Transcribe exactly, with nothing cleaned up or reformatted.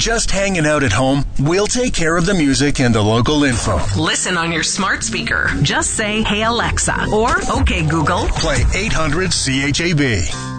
Just hanging out at home? We'll take care of the music and the local info. Listen on your smart speaker. Just say, "Hey Alexa," or "Okay Google." Play eight hundred C H A B.